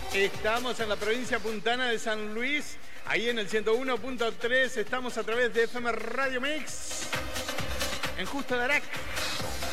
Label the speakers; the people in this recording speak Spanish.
Speaker 1: Estamos en la provincia puntana de San Luis, ahí en el 101.3. Estamos a través de FM Radio Mix, en Justo de Arac.